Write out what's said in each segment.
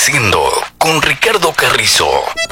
Atardeciendo con Ricardo Carrizo.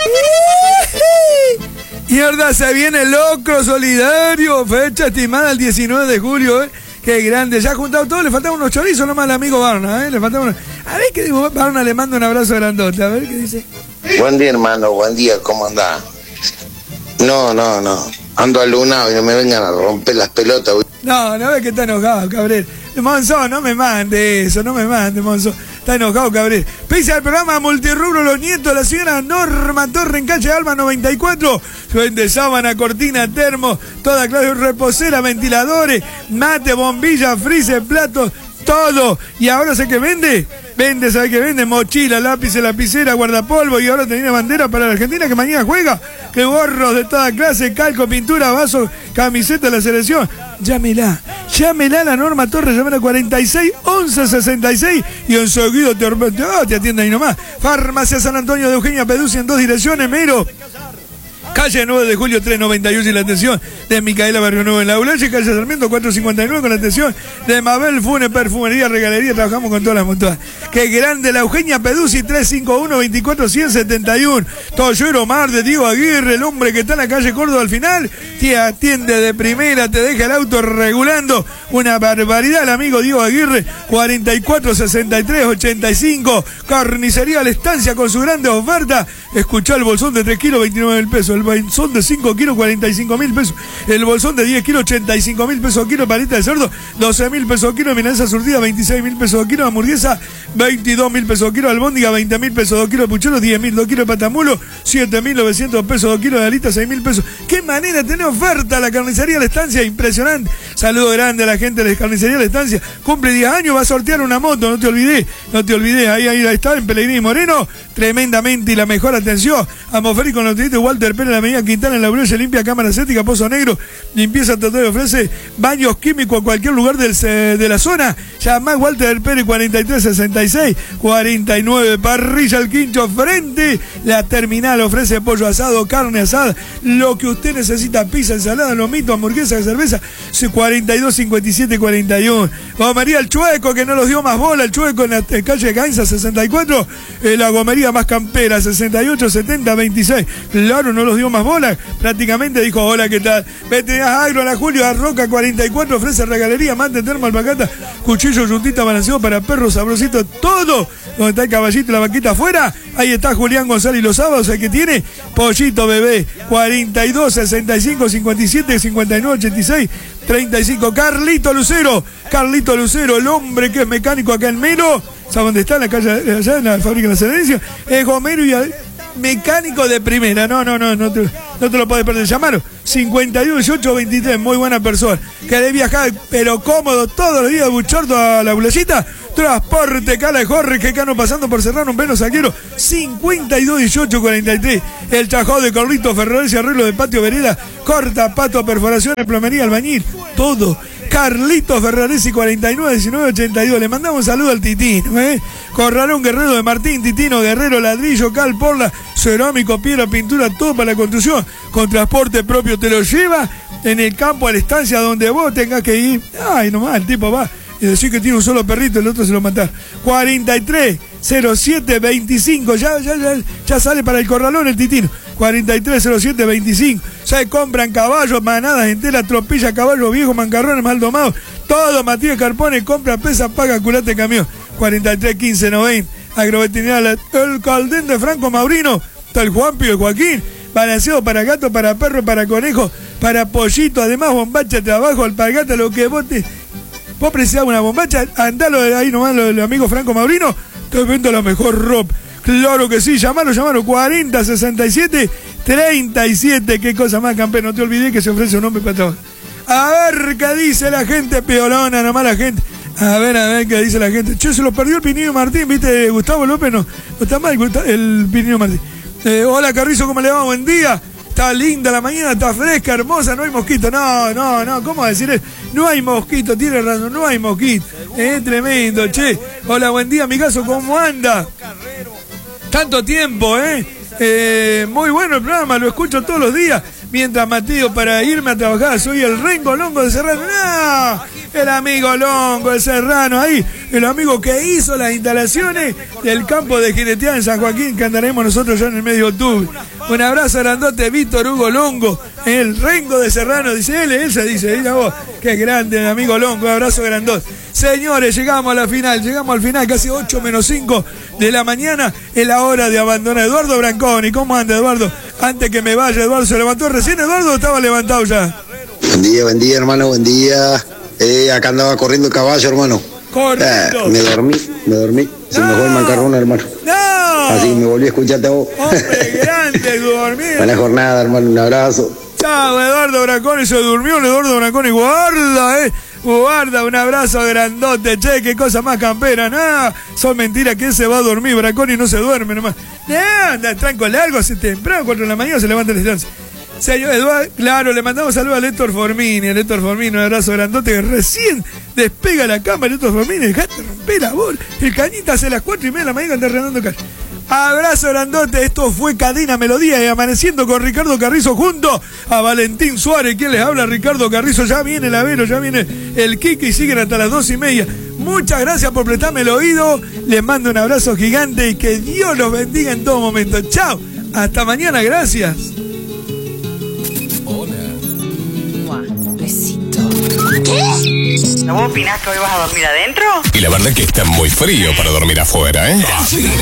Y ahora se viene el locro solidario, fecha estimada el 19 de julio, ¿eh? Qué grande, ya ha juntado todo, le faltaban unos chorizos nomás al amigo Barna, ¿eh? Le faltaban unos... A ver qué digo, Barna le manda un abrazo grandote, a ver qué dice. Buen día, hermano, buen día, ¿cómo andás? No, ando alunado y no me vengan a romper las pelotas. No ves que está enojado, Cabrera. Monzón, no me mande eso, no me mande, Monzón. Está enojado, Cabrera. Pese al programa Multirrubro, los nietos de la señora Norma Torre en calle Alma 94. De sábana, cortina, termo, toda clase de reposera, ventiladores, mate, bombilla, freezer, platos, todo. Y ahora sé que vende, ¿sabe qué vende? Mochila, lápices, lapicera, guardapolvo, y ahora tiene bandera para la Argentina que mañana juega. Que gorros de toda clase, calco, pintura, vaso, camiseta de la selección. Llámela a la Norma Torres, llámela 46 11 66 y enseguida te atiende ahí nomás. Farmacia San Antonio de Eugenia Peduzzi en 2 direcciones, mero. Calle 9 de julio 391 y la atención de Micaela Barrio Nuevo en la Ulache, calle Sarmiento 459 con la atención de Mabel Fune, Perfumería, Regalería, trabajamos con todas las montadas. Qué grande la Eugenia Peduzzi 351-24-171. Toyero Mar de Diego Aguirre, el hombre que está en la calle Córdoba al final, te atiende de primera, te deja el auto regulando, una barbaridad el amigo Diego Aguirre, 44-63-85, Carnicería La Estancia con su grande oferta. Escuchá el bolsón de 3 kilos, 29.000 pesos. El bolsón de 5 kilos, 45.000 pesos. El bolsón de 10 kilos, 85.000 pesos kilo. Paleta de cerdo, 12.000 pesos kilo. Milanesa surtida, 26.000 pesos kilo. Hamburguesa, 22.000 pesos kilo. Albóndiga, 20.000 pesos 2 kilos. Puchero, 10.000 2 kilos. Patamulo, 7.900 pesos 2 kilos. De alita, 6.000 pesos. Qué manera de tener oferta la Carnicería La Estancia, impresionante. Saludo grande a la gente de la Carnicería La Estancia. Cumple 10 años, va a sortear una moto, no te olvides. Ahí está, en Pellegrini Moreno. Tremendamente y la mejor atención. Atmosférico con los clientes Walter Pérez, la Medida Quintana, en la Brulla, limpia, cámara acética, Pozo Negro, limpieza total, ofrece baños químicos a cualquier lugar de la zona. Llama Walter Pérez 4366-49, parrilla El Quincho frente, la terminal ofrece pollo asado, carne asada, lo que usted necesita, pizza, ensalada, lomito, hamburguesa, cerveza, 425741. Gomería El Chueco, que no los dio más bola, El Chueco en la calle Gainza 64, la gomería más campera 687026. Claro, no los dio más bola, prácticamente dijo hola, ¿qué tal? Vete a Agro, a la Julio, a Roca 44, ofrece regalería, mante, termo, alpacata, cuchillo, yuntita, balanceado para perros, sabrosito, todo, donde está el caballito y la vaquita afuera. Ahí está Julián González los sábados, el que tiene pollito bebé 42 65 57 59 86 35. Carlito Lucero, el hombre que es mecánico acá en Melo, ¿sabe dónde está? En la calle, allá en la fábrica de la Serencia, es Gomero y mecánico de primera, no te lo podés perder. Llamaron 51-18-23, muy buena persona. Querés viajar, pero cómodo, todos los días de Buchordo a la Bulecita. Transporte Cala de Jorge, que cano pasando por Serrano, un Veno Saquero, 52-18-43. El Chajó de Carlito Ferraresi, arreglo de patio vereda, corta, pato, perforaciones, plomería, albañil, todo. Carlito Ferraresi 49-19-82. Le mandamos un saludo al Titino, Corralón Guerrero de Martín, Titino Guerrero, ladrillo, cal, porla, cerámico, piedra, pintura, todo para la construcción. Con transporte propio te lo lleva en el campo a la estancia donde vos tengas que ir. Ay, nomás, el tipo va y decir que tiene un solo perrito, el otro se lo mata. 43-07-25. Ya sale para el Corralón el Titino. 43-07-25. Se compran caballos, manadas enteras, tropilla, caballos viejos, mancarrones mal domados. Todo, Matías Carpone, compra, pesa, paga, culate, camión. 43-15-90. Agroveterinaria El Caldén de Franco Maurino. Está el Juanpi, el Joaquín. Balanceado para gato, para perro, para conejo, para pollito. Además, bombacha, trabajo, alpargata, lo que vos precisás una bombacha, andalo de ahí nomás, los amigos Franco Maurino. Estoy viendo la mejor ropa. Claro que sí, llamalo, 40-67-37. Qué cosa más, campeón, no te olvides que se ofrece un hombre para trabajar. A ver qué dice la gente, piolona, nomás la gente. A ver qué dice la gente. Che, se lo perdió el Pinino Martín, ¿viste? Gustavo López no está mal el Pinino Martín. Hola Carrizo, ¿cómo le va? Buen día. Está linda la mañana, está fresca, hermosa, no hay mosquito. No, ¿cómo decir eso? No hay mosquito, tiene razón, no hay mosquito. Es tremendo, che. Hola, buen día, amigazo, ¿cómo anda? Tanto tiempo, muy bueno el programa, lo escucho todos los días. Mientras Mateo, para irme a trabajar, soy el Rengo Longo de Serrano. ¡No! el amigo Longo, el Serrano, ahí, el amigo que hizo las instalaciones del campo de jineteada en San Joaquín, que andaremos nosotros ya en el medio de octubre. Un abrazo grandote, Víctor Hugo Longo, el Rengo de Serrano, dice él se dice, mira vos, qué grande el amigo Longo, un abrazo grandote. Señores, llegamos al final, casi 8:05 de la mañana, es la hora de abandonar. Eduardo Branconi, ¿cómo anda, Eduardo? Antes que me vaya, Eduardo se levantó recién, Eduardo, estaba levantado ya. Buen día, hermano, buen día. Acá andaba corriendo el caballo, hermano. Corriendo. Me dormí. Se me fue el macarrón, hermano. ¡No! Así me volví a escucharte a vos. Hombre, grande, dormir. Buena jornada, hermano, un abrazo. Chao, Eduardo Branconi, se durmió el Eduardo Branconi, guarda, un abrazo grandote, che, qué cosa más campera, nada, son mentiras, ¿quién se va a dormir? Branconi no se duerme nomás, anda, tranco largo, hace temprano, 4 de la mañana se levanta la distancia. Señor Eduardo, claro, le mandamos saludos a Héctor Formini, un abrazo grandote, que recién despega la cámara, Héctor Formini, dejate romper la bola, el cañita hace las 4:30 de la mañana, anda renando calle. Abrazo grandote, esto fue Cadena Melodía y Amaneciendo con Ricardo Carrizo junto a Valentín Suárez. ¿Quién les habla? Ricardo Carrizo, ya viene el Avero, ya viene el Kiki y siguen hasta las 2:30. Muchas gracias por prestarme el oído, les mando un abrazo gigante y que Dios los bendiga en todo momento. Chao, hasta mañana, gracias. Besito. ¿Vos opinás que hoy vas a dormir adentro? Y la verdad que está muy frío para dormir afuera, ¿eh?